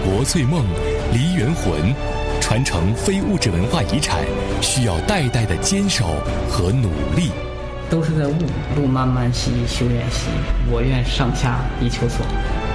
国粹梦、梨园魂，传承非物质文化遗产，需要代代的坚守和努力。 都是在悟，路漫漫兮修远兮，我愿上下一求索。